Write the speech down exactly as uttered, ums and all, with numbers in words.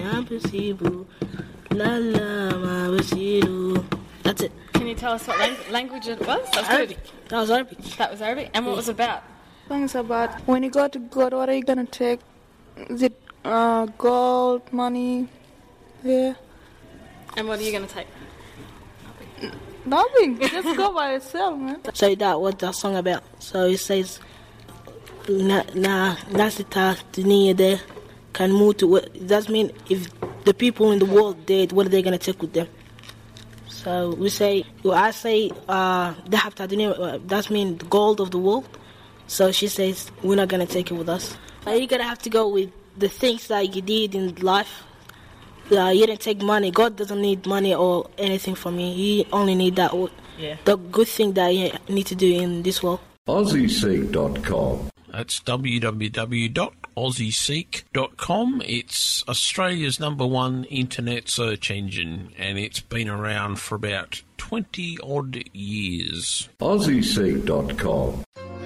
Impossible. La la, my Basiru. That's it. Can you tell us what lang- language it was? That was Arabic. good. That was Arabic. That was Arabic. And what was it about? Things about when you go to God, what are you going to take? Is it uh, gold, money? Yeah. And what are you going to take? Nothing. Just go by yourself, man. So that what that song about. So it says, na na nasita dunia de can move to. What does mean if the people in the world dead, what are they gonna take with them? So we say, well, I say, uh, dahab ta dunia. That mean the gold of the world. So she says, we're not gonna take it with us. Uh, you're gonna have to go with the things that you did in life. Uh, you didn't take money. God doesn't need money or anything from you. He only need that, yeah. the good thing that you need to do in this world. Aussie Seek dot com. That's w w w dot aussie seek dot com. It's Australia's number one internet search engine, and it's been around for about twenty odd years. Aussie Seek dot com.